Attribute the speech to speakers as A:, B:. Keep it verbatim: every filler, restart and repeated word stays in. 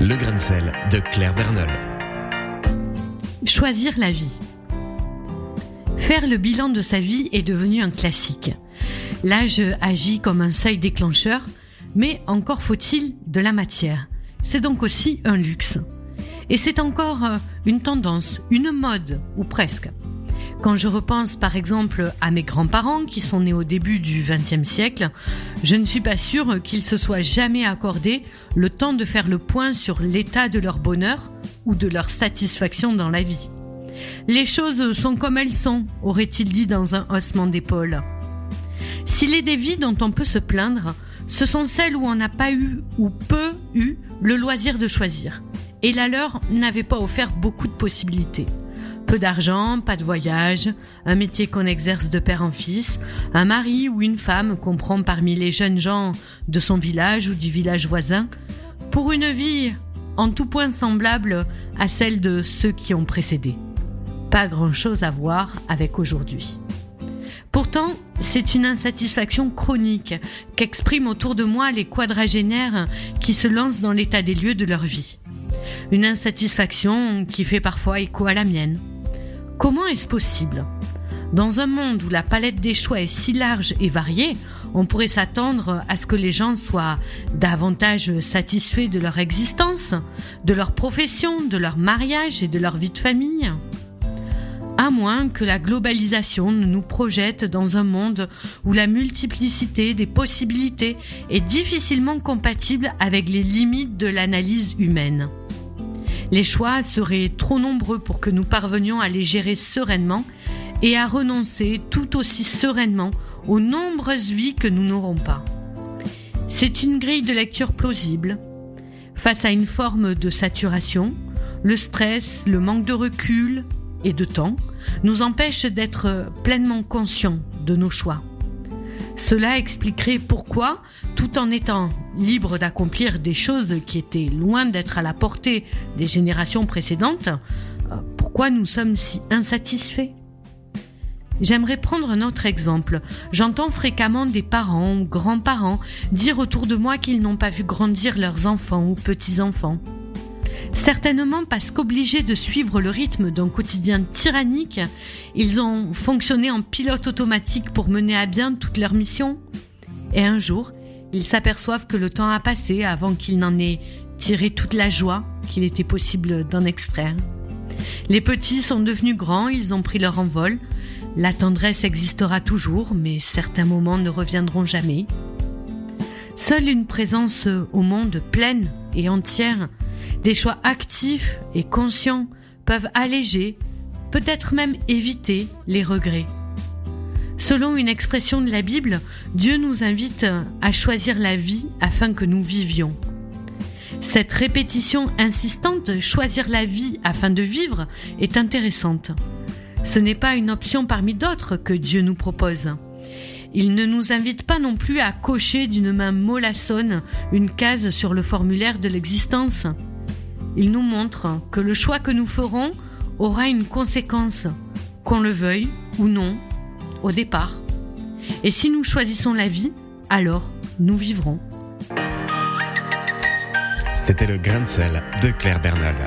A: Le grain de sel de Claire Bernol.
B: Choisir la vie. Faire le bilan de sa vie est devenu un classique. L'âge agit comme un seuil déclencheur, mais encore faut-il de la matière. C'est donc aussi un luxe. Et c'est encore une tendance, une mode, ou presque. Quand je repense par exemple à mes grands-parents qui sont nés au début du vingtième siècle, je ne suis pas sûre qu'ils se soient jamais accordé le temps de faire le point sur l'état de leur bonheur ou de leur satisfaction dans la vie. Les choses sont comme elles sont, aurait-il dit dans un haussement d'épaule. S'il est des vies dont on peut se plaindre, ce sont celles où on n'a pas eu ou peu eu le loisir de choisir. Et la leur n'avait pas offert beaucoup de possibilités. Peu d'argent, pas de voyage, un métier qu'on exerce de père en fils, un mari ou une femme qu'on prend parmi les jeunes gens de son village ou du village voisin, pour une vie en tout point semblable à celle de ceux qui ont précédé. Pas grand-chose à voir avec aujourd'hui. Pourtant, c'est une insatisfaction chronique qu'expriment autour de moi les quadragénaires qui se lancent dans l'état des lieux de leur vie. Une insatisfaction qui fait parfois écho à la mienne. Comment est-ce possible ? Dans un monde où la palette des choix est si large et variée, on pourrait s'attendre à ce que les gens soient davantage satisfaits de leur existence, de leur profession, de leur mariage et de leur vie de famille. À moins que la globalisation ne nous projette dans un monde où la multiplicité des possibilités est difficilement compatible avec les limites de l'analyse humaine. Les choix seraient trop nombreux pour que nous parvenions à les gérer sereinement et à renoncer tout aussi sereinement aux nombreuses vies que nous n'aurons pas. C'est une grille de lecture plausible. Face à une forme de saturation, le stress, le manque de recul et de temps nous empêchent d'être pleinement conscients de nos choix. Cela expliquerait pourquoi, tout en étant libre d'accomplir des choses qui étaient loin d'être à la portée des générations précédentes, pourquoi nous sommes si insatisfaits ? J'aimerais prendre un autre exemple. J'entends fréquemment des parents ou grands-parents dire autour de moi qu'ils n'ont pas vu grandir leurs enfants ou petits-enfants. Certainement parce qu'obligés de suivre le rythme d'un quotidien tyrannique, ils ont fonctionné en pilote automatique pour mener à bien toutes leurs missions. Et un jour, ils s'aperçoivent que le temps a passé avant qu'ils n'en aient tiré toute la joie qu'il était possible d'en extraire. Les petits sont devenus grands, ils ont pris leur envol. La tendresse existera toujours, mais certains moments ne reviendront jamais. Seule une présence au monde pleine et entière, des choix actifs et conscients peuvent alléger, peut-être même éviter les regrets. Selon une expression de la Bible, Dieu nous invite à choisir la vie afin que nous vivions. Cette répétition insistante, choisir la vie afin de vivre, est intéressante. Ce n'est pas une option parmi d'autres que Dieu nous propose. Il ne nous invite pas non plus à cocher d'une main mollassonne une case sur le formulaire de l'existence. Il nous montre que le choix que nous ferons aura une conséquence, qu'on le veuille ou non, au départ. Et si nous choisissons la vie, alors nous vivrons.
A: C'était le grain de sel de Claire Bernol.